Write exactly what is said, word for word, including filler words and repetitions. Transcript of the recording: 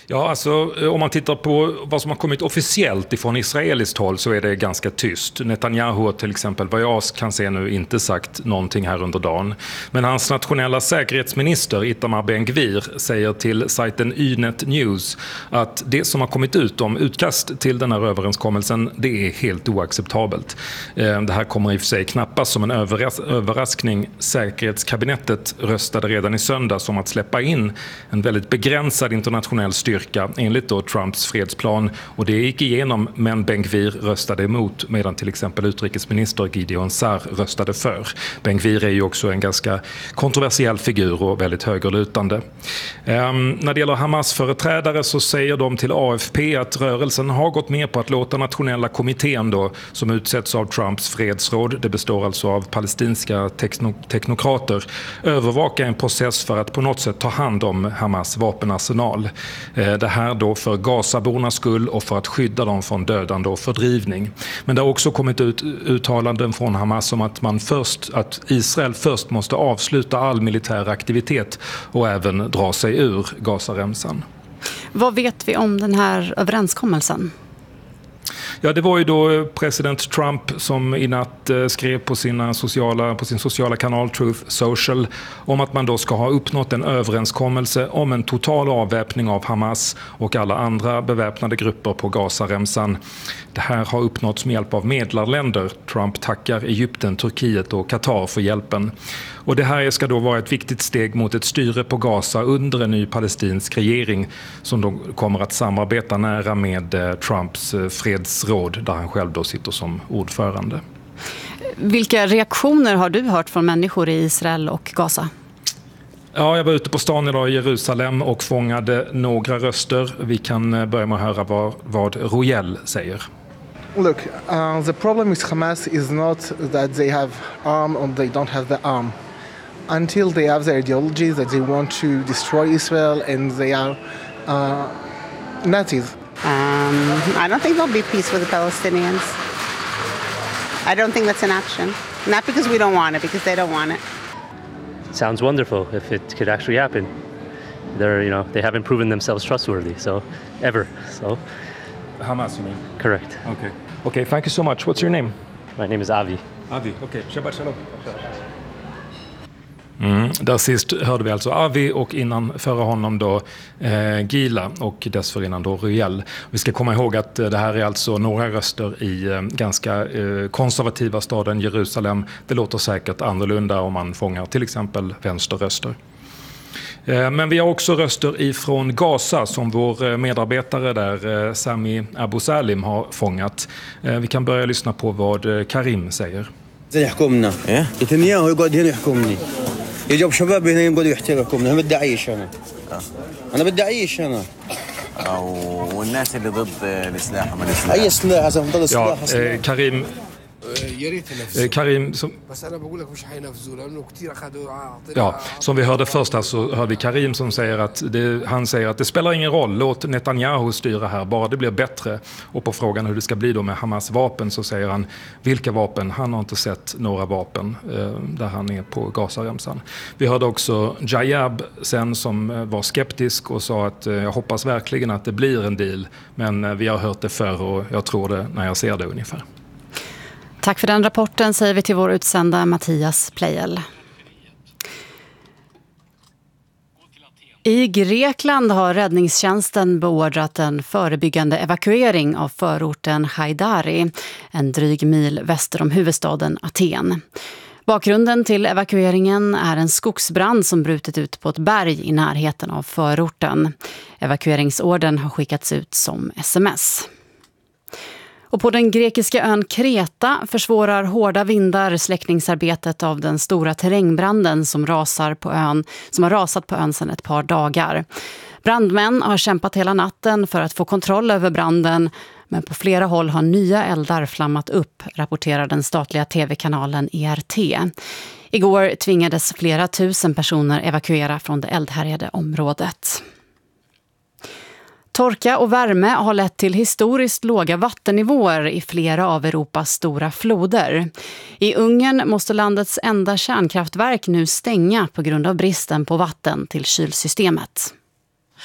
Ja, alltså om man tittar på vad som har kommit officiellt ifrån israeliskt håll så är det ganska tyst. Netanyahu har till exempel, vad jag kan se nu, inte sagt någonting här under dagen. Men hans nationella säkerhetsminister Itamar Ben-Gvir säger till sajten Ynet News att det som har kommit ut om utkast till den här överenskommelsen, det är helt oacceptabelt. Det här kommer i och för sig knappast som en överras- överraskning. Säkerhetskabinettet röstade redan i söndags om att släppa in en väldigt begränsad internationell styrka enligt då Trumps fredsplan, och det gick igenom, men Ben-Gvir röstade emot medan till exempel utrikesminister Gideon Sa'ar röstade för. Ben-Gvir är ju också en ganska kontroversiell figur och väldigt högerlutande. Um, när det gäller Hamas-företrädare så säger de till A F P att rörelsen har gått med på att låta nationella kommittén då, som utsätts av Trumps fredsråd, det består alltså av palestinska tekno- teknokrater, övervaka en process för att på något sätt ta hand om Hamas vapenarsenal. Det här då för Gazabornas skull och för att skydda dem från dödande och fördrivning. Men det har också kommit ut uttalanden från Hamas om att man först, att Israel först måste avsluta all militär aktivitet och även dra sig ur Gazaremsan. Vad vet vi om den här överenskommelsen? Ja, det var ju då president Trump som i natt skrev på, sina sociala, på sin sociala kanal Truth Social om att man då ska ha uppnått en överenskommelse om en total avväpning av Hamas och alla andra beväpnade grupper på Gazaremsan. Det här har uppnåtts med hjälp av medlarländer. Trump tackar Egypten, Turkiet och Qatar för hjälpen. Och det här ska då vara ett viktigt steg mot ett styre på Gaza under en ny palestinsk regering som då kommer att samarbeta nära med Trumps fredsråd där han själv då sitter som ordförande. Vilka reaktioner har du hört från människor i Israel och Gaza? Ja, jag var ute på stan idag i Jerusalem och fångade några röster. Vi kan börja med att höra vad, vad Royel säger. Look, uh, the problem with Hamas is not that they have arm or they don't have the arm. Until they have their ideology that they want to destroy Israel and they are uh, Nazis. Um, I don't think there'll be peace with the Palestinians. I don't think that's an option. Not because we don't want it, because they don't want it. Sounds wonderful if it could actually happen. They're, you know, they haven't proven themselves trustworthy, so ever. So Hamas, you mean? Correct. Okay. Okay, thank you so much. What's your name? My name is Avi. Avi, okay. Shabbat shalom. Mm, där sist hörde vi alltså Avi och innan före honom då eh, Gila och dessförinnan då Royel. Vi ska komma ihåg att eh, det här är alltså några röster i eh, ganska eh, konservativa staden Jerusalem. Det låter säkert annorlunda om man fångar till exempel vänsterröster. Eh, men vi har också röster ifrån Gaza som vår medarbetare där, eh, Sami Abu Salim, har fångat. Eh, vi kan börja lyssna på vad eh, Karim säger. يحكمنا نتنياهو يقعد هنا يحكمني يجيب شباب هنا يقعدوا يحتركمنا انا بدي اعيش انا انا بدي اعيش انا والناس اللي ضد السلاح وما السلاح اي سلاح اذا ضد السلاح ja, Karim Karim som, ja, som vi hörde först här så hörde vi Karim som säger att det, han säger att det spelar ingen roll, låt Netanyahu styra här, bara det blir bättre. Och på frågan hur det ska bli då med Hamas vapen så säger han vilka vapen, han har inte sett några vapen eh, där han är på Gazaremsan. Vi hörde också Jayab sen som var skeptisk och sa att eh, jag hoppas verkligen att det blir en deal, men eh, vi har hört det förr och jag tror det när jag ser det ungefär. Tack för den rapporten säger vi till vår utsända Mattias Plejel. I Grekland har räddningstjänsten beordrat en förebyggande evakuering av förorten Haidari, en dryg mil väster om huvudstaden Aten. Bakgrunden till evakueringen är en skogsbrand som brutit ut på ett berg i närheten av förorten. Evakueringsorden har skickats ut som sms. Och på den grekiska ön Kreta försvårar hårda vindar släckningsarbetet av den stora terrängbranden som, rasar på ön, som har rasat på ön sedan ett par dagar. Brandmän har kämpat hela natten för att få kontroll över branden, men på flera håll har nya eldar flammat upp, rapporterar den statliga tv-kanalen E R T. Igår tvingades flera tusen personer evakuera från det eldhärjade området. Torka och värme har lett till historiskt låga vattennivåer i flera av Europas stora floder. I Ungern måste landets enda kärnkraftverk nu stänga på grund av bristen på vatten till kylsystemet.